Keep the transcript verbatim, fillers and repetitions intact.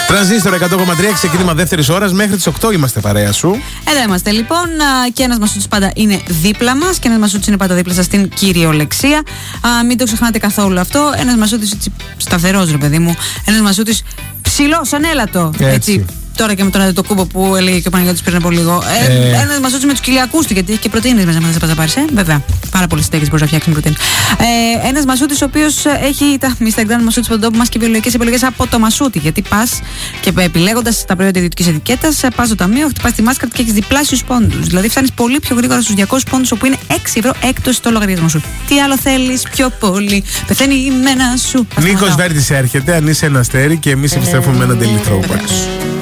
Τρανζίστορ εκατό κόμμα τρία, ξεκίνημα δεύτερης ώρας. Μέχρι τις οκτώ είμαστε παρέα σου. Εδώ είμαστε λοιπόν. Και ένας Μασούτης πάντα είναι δίπλα μας. Και ένας Μασούτης είναι πάντα δίπλα σας στην κυριολεξία. Α, μην το ξεχνάτε καθόλου αυτό. Ένας Μασούτης έτσι σταθερός, ρε παιδί μου. Ένας Μασούτης ψηλός, ανέλατο. Έτσι. έτσι. Τώρα και με τον Αντετοκούμπο που έλεγε και ο Παναγιώτης πριν από λίγο. Ε, ε. Ένας Μασούτης με τους κοιλιακούς του, γιατί έχει και πρωτεΐνες μέσα να δεν θα πάρεις. Ε. Βέβαια. Πάρα πολλές στέκες μπορεί να φτιάξει με πρωτεΐνη. Ε, ένας Μασούτης ο οποίος έχει τα Instagram Μασούτης Παντόπου μας και βιολογικές επιλογές από το Μασούτη. Γιατί πας και επιλέγοντας τα προϊόντα ιδιωτικής ετικέτας, πας στο ταμείο, χτυπάς τη μάσκα και έχεις διπλάσιους πόντους. Δηλαδή φτάνεις πολύ πιο γρήγορα στους διακόσιους πόντους, όπου είναι έξι ευρώ έκπτωση στο λογαριασμό σου. Τι άλλο θέλεις πιο πολύ? Πεθαίνει η μένα σου. Νίκος Βέρτης έρχεται, αν είσαι ένα αστέρι, και εμείς επιστρέφουμε με ένα daily throwback.